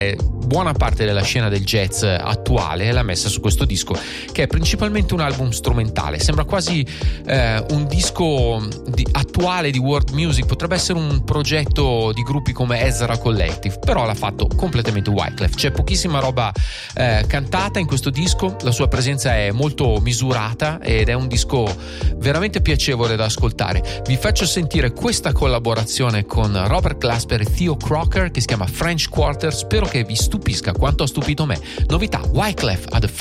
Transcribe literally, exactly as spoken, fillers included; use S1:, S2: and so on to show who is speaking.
S1: buona parte della scena del jazz attuale l'ha messa su questo disco, che è principalmente un album strumentale. Sembra quasi eh, un disco di, attuale di world music, potrebbe essere un progetto di gruppi come Ezra Collective, però l'ha fatto completamente Wyclef. C'è pochissima roba eh, cantata in questo disco, la sua presenza è molto misurata ed è un disco veramente piacevole da ascoltare. Vi faccio sentire questa collaborazione con Robert Glasper e Theo Crocker che si chiama French Quarter. Spero che vi stupisca quanto ha stupito me. Novità Wyclef at the